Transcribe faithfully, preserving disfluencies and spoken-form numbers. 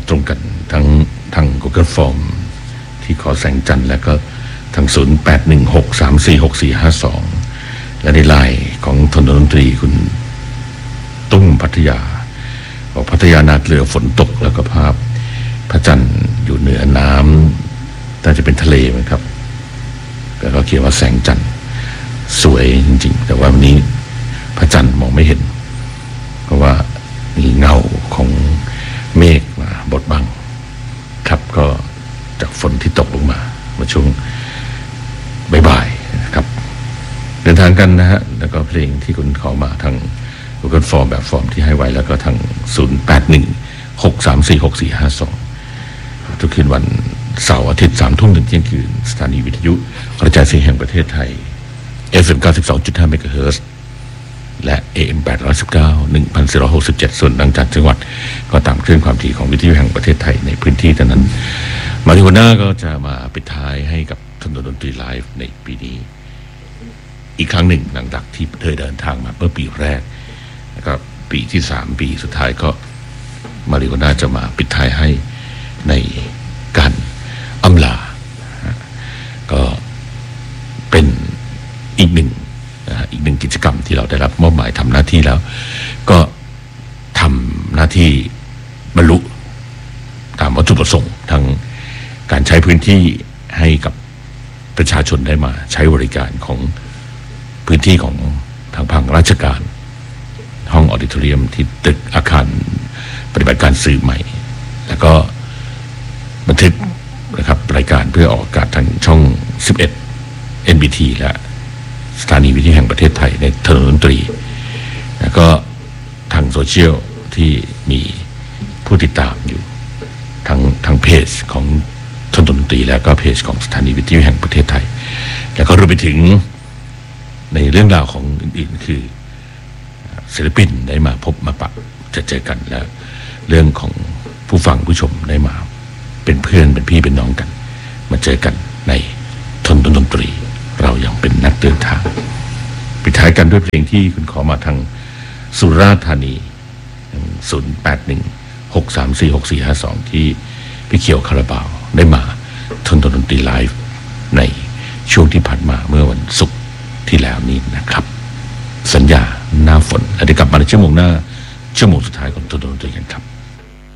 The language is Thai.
ตรงกันทั้งทาง Google Form ที่ขอแสงจันทร์และก็ทางศูนย์ แปด หนึ่ง หก สาม สี่ หก สี่ ห้า สองและในไลน์ของทนดนตรีคุณตุ้งพัทยาบอกพัทยานาเกลือฝนตกแล้วก็ภาพพระจันทร์อยู่เหนือน้ำน่าจะเป็นทะเลไหมครับแล้วก็เขียนว่าแสงจันทร์สวยจริงๆแต่ว่าวันนี้พระจันทร์มองไม่เห็นเพราะว่ามีเงาของเมฆมาบดบังครับก็จากฝนที่ตกลงมาเมื่อช่วงบ่ายๆนะครับเดินทางกันนะฮะแล้วก็เพลงที่คุณขอมาทาง Google Form แบบฟอร์มที่ให้ไว้แล้วก็ทางศูนย์ แปด หนึ่ง หก สาม สี่ หก สี่ ห้า สองทุกคืนวันเสาร์อาทิตย์สามทุ่มถึงเที่ยงคืนสถานีวิทยุกระจายเสียงแห่งประเทศไทย เอฟ เอ็ม เก้าสิบสองจุดห้า เมกะเฮิรตซ์และ เอ เอ็ม แปดร้อยสิบเก้า หนึ่งพันสี่ร้อยหกสิบเจ็ด ส่วนดังจากจังหวัดก็ตามคลื่นความถี่ของวิทยุแห่งประเทศไทยในพื้นที่นั้นมาริโอน่าก็จะมาปิดท้ายให้กับถนนดนตรีไลฟ์ในปีนี้อีกครั้งหนึ่งหลังจากที่เธอเดินทางมาเมื่อปีแรกนะครับปีที่สามปีสุดท้ายก็มาริโอน่าจะมาปิดท้ายให้ในการอำลาก็เป็นอีกหนึ่งอีกหนึ่งกิจกรรมที่เราได้รับมอบหมายทำหน้าที่แล้วก็ทำหน้าที่บรรลุตามวัตถุประสงค์ทั้งการใช้พื้นที่ให้กับประชาชนได้มาใช้บริการของพื้นที่ของทางภาคราชการห้องออดิโทเรียมที่ตึกอาคารปฏิบัติการสื่อใหม่แล้วก็บันทึกนะครับรายการเพื่อออกอากาศทางช่องสิบเอ็ด เอ็น บี ที และสถานีวิทยุแห่งประเทศไทยในถนนดนตรีแล้วก็ทางโซเชียลที่มีผู้ติดตามอยู่ทั้งทางเพจของถนนดนตรีแล้วก็เพจของสถานีวิทยุแห่งประเทศไทยแล้วก็รวมไปถึงในเรื่องราวของอื่นๆคือศิลปินได้มาพบมาปะจะเจอกันและเรื่องของผู้ฟังผู้ชมได้มาเป็นเพื่อนเป็นพี่เป็นน้องกันมาเจอกันในถนนดนตรีเรายังเป็นนักเดินทางปิดท้ายกันด้วยเพลงที่คุณขอมาทางสุราษฎร์ธานีศูนย์ แปด หนึ่ง หก สาม สี่ หก สี่ ห้า สองที่พี่เขียวคาราบาวได้มาถนนดนตรีไลฟ์ในช่วงที่ผ่านมาเมื่อวันศุกร์ที่แล้วนี้นะครับสัญญาหน้าฝนแล้วเดี๋ยวกลับมาในชั่วโมงหน้าชั่วโมงสุดท้ายของถนนดนตรีกันครับ